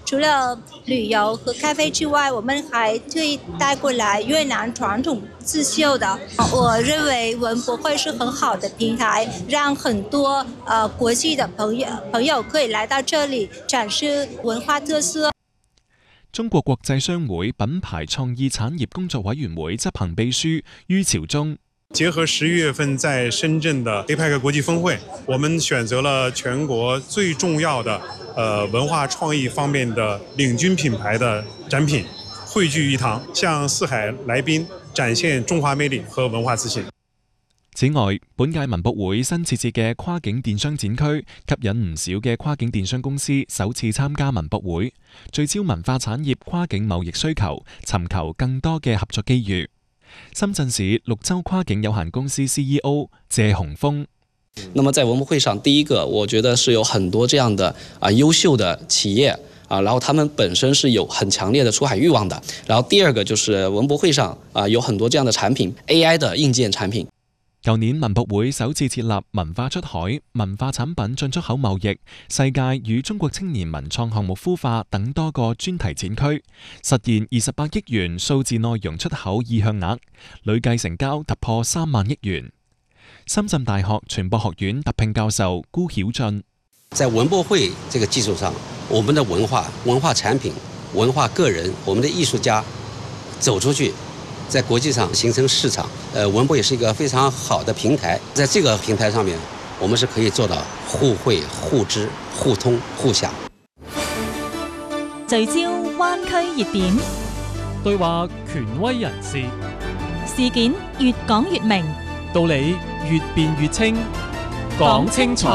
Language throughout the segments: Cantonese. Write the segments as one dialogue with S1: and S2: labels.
S1: 除了旅遊和咖啡之外，我們還會帶過來越南傳統刺繡的。我認為文博會是很好的平台，讓很多國際的朋友可以來到這裡展示文化特色。
S2: 中國國際商會品牌創意產業工作委員會執行秘書于朝忠。
S3: 結合11月份在深圳的 APEC 國際峰會，我們選擇了全國最重要的文化創意方面的領軍品牌的展品匯聚一堂，向四海來賓展現中華魅力和文化自信。
S2: 此外，本屆文博會新設置嘅跨境電商展區，吸引唔少嘅跨境電商公司首次參加文博會，聚焦文化產業跨境貿易需求，尋求更多嘅合作機遇。深圳市綠洲跨境有限公司 CEO 謝鴻峰。
S4: 那麼在文博會上，第一個我覺得是有很多這樣的優秀的企業然後他們本身是有很強烈的出海慾望的。然後第二個就是文博會上有很多這樣的產品 ，AI 的硬件產品。
S2: 舊年文博會首次設立文化出海、文化產品進出口貿易、世界與中國青年文創項目孵化等多個專題展區，實現28億元數字內容出口意向額，累計成交突破3萬億元。深圳大學傳播學院特聘教授辜曉俊，
S5: 在文博會這個基礎上，我們的文化產品、文化個人、我們的藝術家走出去，在國際上形成市場。文博也是一個非常好的平台，在這個平台上面，我們是可以做到互惠、互知、互通、互享。
S6: 聚焦灣區熱點，
S7: 對話權威人士，
S6: 事件越講越明，
S7: 道理越辯越清，講清楚。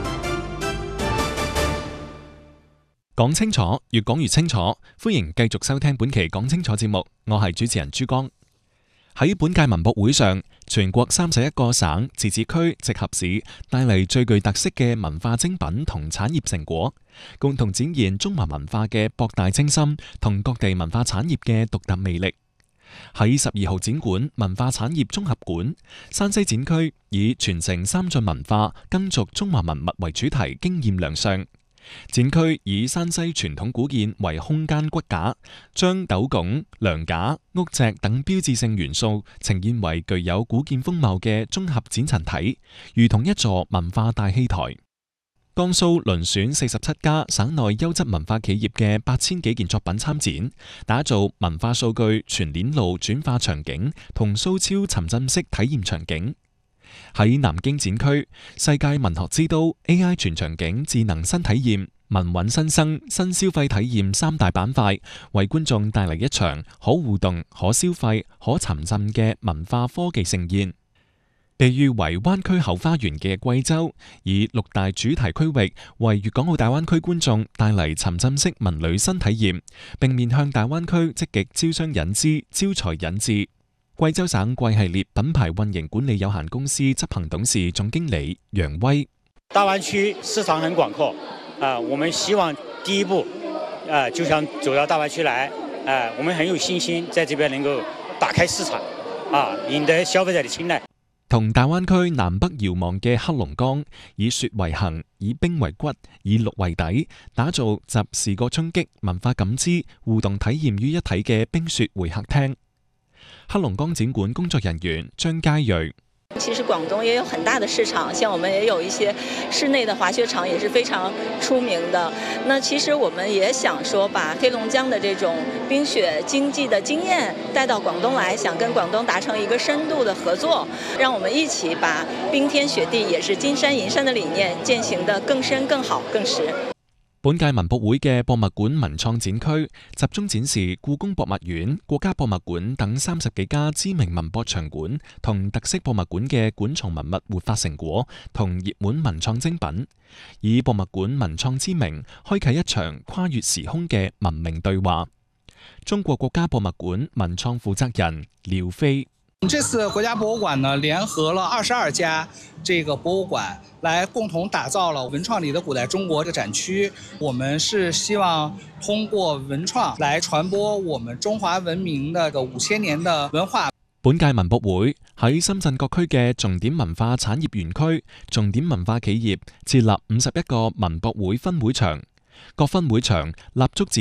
S2: 講清楚，越講越清楚。歡迎繼續收聽本期講清楚節目，我係主持人朱江。喺本屆文博會上，全國31個省、自治區、直轄市帶嚟最具特色嘅文化精品同產業成果，共同展現中華文化嘅博大精深同各地文化產業嘅獨特魅力。喺12號展館文化產業綜合館，山西展區以傳承三晉文化、耕續中華文物為主題驚豔亮相。展區以山西傳統古建為空間骨架，將斗拱、梁架、屋脊等標誌性元素呈現為具有古建風貌嘅綜合展陳體，如同一座文化大戲台。江蘇遴選47家省內優質文化企業嘅8000幾件作品參展，打造文化數據全鏈路轉化場景同蘇超沉浸式體驗場景。喺南京展區，世界文學之都 AI 全場景智能新體驗、文韻新生、新消費體驗3大板塊，為觀眾帶嚟一場可互動、可消費、可沉浸嘅文化科技盛宴。被譽為灣區後花園嘅貴州，以6大主題區域為粵港澳大灣區觀眾帶嚟沉浸式文旅新體驗，並面向大灣區積極招商引資、招財引智。貴州省貴系列品牌運營管理有限公司執行董事總經理楊威：
S8: 大灣區市場很廣闊，我們希望第一步，就想走到大灣區來，我們很有信心在這邊能夠打開市場，贏得消費者的青睞。
S2: 同大灣區南北遙望嘅黑龍江，以雪為行，以冰為骨，以綠為底，打造集視覺衝擊、文化感知、互動體驗於一體嘅冰雪會客廳。黑龍江展館工作人員張佳瑞：
S9: 其實廣東也有很大的市場，像我們也有一些室內的滑雪場也是非常出名的。那其實我們也想說，把黑龍江的這種冰雪經濟的經驗帶到廣東來，想跟廣東達成一個深度的合作，讓我們一起把冰天雪地也是金山銀山的理念踐行得更深、更好、更實。
S2: 本屆文博會嘅博物館文創展區集中展示故宮博物院、國家博物館等30幾家知名文博場館同特色博物館嘅館藏文物活化成果同熱門文創精品，以博物館文創之名，開啟一場跨越時空嘅文明對話。中國國家博物館文創負責人廖飛：
S10: 這次國家博物館呢，聯合了22家這個博物館，來共同打造了文創裡的古代中國的展區。我們是希望通過文創來傳播我們中華文明的5000年的文化。
S2: 本屆文博會喺深圳各區嘅重點文化產業園區、重點文化企業設立51個文博會分會場，各分會場立足自